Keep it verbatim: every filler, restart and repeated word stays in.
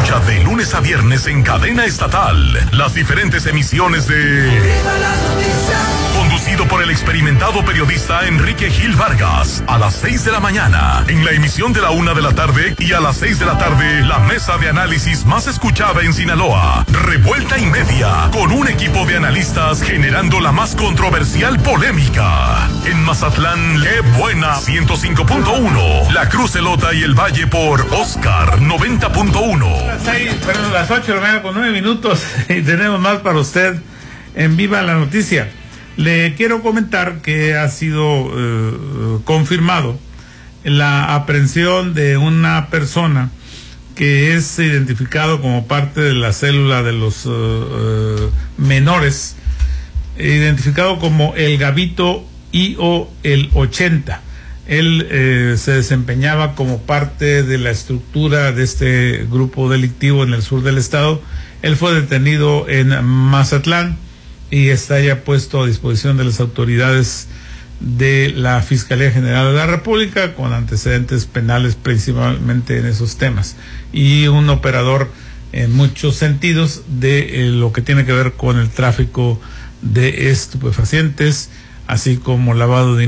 Escucha de lunes a viernes en cadena estatal las diferentes emisiones de Conducido por el experimentado periodista Enrique Gil Vargas, a las seis de la mañana, en la emisión de la una de la tarde, y a las seis de la tarde, la mesa de análisis más escuchada en Sinaloa, Revuelta y Media, con un equipo de analistas generando la más controversial polémica. En Mazatlán, ¡qué buena! ciento cinco punto uno, La Cruz Elota y el Valle por Oscar noventa punto uno. Las seis, perdón, las ocho de la mañana con nueve minutos, y tenemos más para usted en Viva la Noticia. Le quiero comentar que ha sido eh, confirmado la aprehensión de una persona que es identificado como parte de la célula de los uh, uh, menores, identificado como el Gabito I O el ochenta. Él eh, se desempeñaba como parte de la estructura de este grupo delictivo en el sur del estado. Él fue detenido en Mazatlán y está ya puesto a disposición de las autoridades de la Fiscalía General de la República, con antecedentes penales principalmente en esos temas, y un operador en muchos sentidos de eh, lo que tiene que ver con el tráfico de estupefacientes, así como lavado de